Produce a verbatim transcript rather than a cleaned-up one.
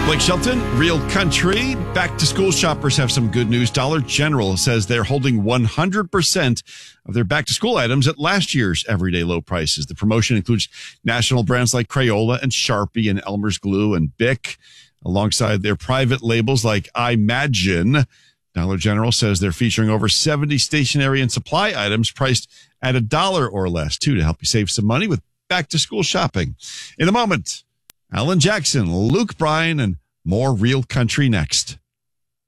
Blake Shelton, Real Country. Back to school shoppers have some good news. Dollar General says they're holding one hundred percent of their back to school items at last year's everyday low prices. The promotion includes national brands like Crayola and Sharpie and Elmer's Glue and Bic, alongside their private labels like Imagine. Dollar General says they're featuring over seventy stationery and supply items priced at a dollar or less, too, to help you save some money with back to school shopping. In a moment, Alan Jackson, Luke Bryan, and more Real Country next.